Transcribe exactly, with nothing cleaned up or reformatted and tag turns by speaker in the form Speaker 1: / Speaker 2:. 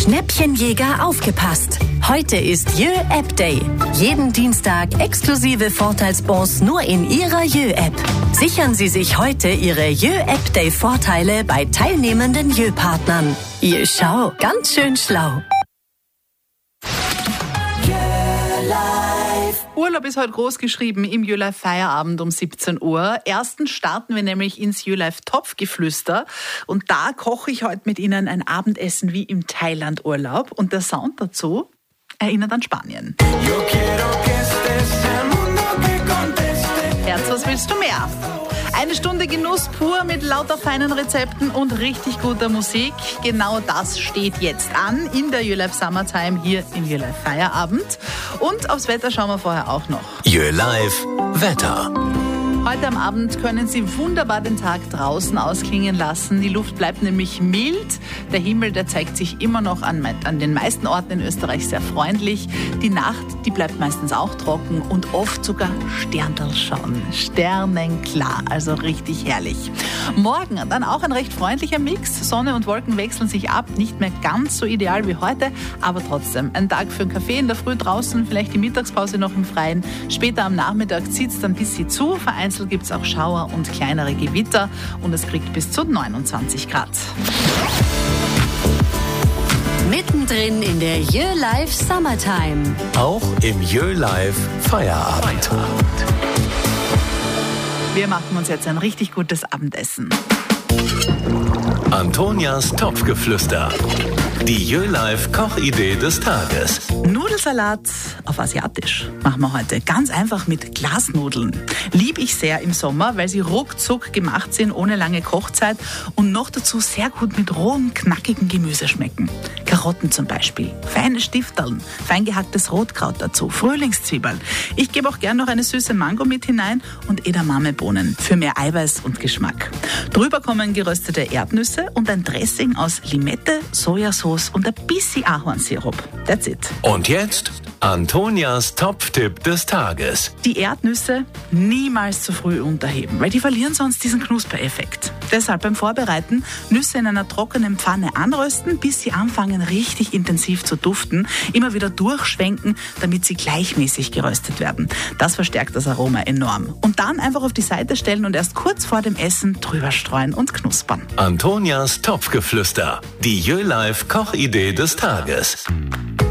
Speaker 1: Schnäppchenjäger aufgepasst. Heute ist Jö App Day. Jeden Dienstag exklusive Vorteilsbons nur in Ihrer Jö App. Sichern Sie sich heute Ihre Jö App Day Vorteile bei teilnehmenden Jö-Partnern. Jö Schau, ganz schön schlau.
Speaker 2: Urlaub ist heute groß geschrieben im Jö-Live Feierabend um siebzehn Uhr. Erstens starten wir nämlich ins Jö-Live Topfgeflüster und da koche ich heute mit Ihnen ein Abendessen wie im Thailand-Urlaub und der Sound dazu erinnert an Spanien. Herz, was willst du mehr? Eine Stunde Genuss pur mit lauter feinen Rezepten und richtig guter Musik. Genau das steht jetzt an in der Jö-Live Summertime hier im Jö-Live Feierabend. Und aufs Wetter schauen wir vorher auch noch.
Speaker 3: Jö-Live Wetter.
Speaker 2: Heute am Abend können Sie wunderbar den Tag draußen ausklingen lassen. Die Luft bleibt nämlich mild. Der Himmel, der zeigt sich immer noch an, an den meisten Orten in Österreich sehr freundlich. Die Nacht, die bleibt meistens auch trocken und oft sogar Sterndal schauen. Sternenklar, also richtig herrlich. Morgen dann auch ein recht freundlicher Mix. Sonne und Wolken wechseln sich ab. Nicht mehr ganz so ideal wie heute, aber trotzdem ein Tag für einen Kaffee in der Früh draußen, vielleicht die Mittagspause noch im Freien. Später am Nachmittag zieht es dann ein bisschen zu. Vereinzelt gibt es auch Schauer und kleinere Gewitter und es kriegt bis zu neunundzwanzig Grad.
Speaker 1: Mittendrin in der Jö-Live Summertime.
Speaker 3: Auch im Jö-Live Feierabend.
Speaker 2: Wir machen uns jetzt ein richtig gutes Abendessen.
Speaker 3: Antonias Topfgeflüster. Die Jö-Live Kochidee des Tages.
Speaker 2: Nudelsalat auf Asiatisch machen wir heute. Ganz einfach mit Glasnudeln. Liebe ich sehr im Sommer, weil sie ruckzuck gemacht sind, ohne lange Kochzeit und noch dazu sehr gut mit rohem, knackigen Gemüse schmecken. Karotten zum Beispiel, feine Stifterln, fein gehacktes Rotkraut dazu, Frühlingszwiebeln. Ich gebe auch gern noch eine süße Mango mit hinein und Edamamebohnen für mehr Eiweiß und Geschmack. Drüber kommen geröstete Erdnüsse und ein Dressing aus Limette, Sojasauce und ein bisschen Ahornsirup. That's it.
Speaker 3: Und jetzt Antonias Topftipp des Tages.
Speaker 2: Die Erdnüsse niemals zu früh unterheben, weil die verlieren sonst diesen Knuspereffekt. Deshalb beim Vorbereiten Nüsse in einer trockenen Pfanne anrösten, bis sie anfangen richtig intensiv zu duften. Immer wieder durchschwenken, damit sie gleichmäßig geröstet werden. Das verstärkt das Aroma enorm. Und dann einfach auf die Seite stellen und erst kurz vor dem Essen drüber streuen und knuspern.
Speaker 3: Antonias Topfgeflüster. Die Jö-Live Kochidee des Tages.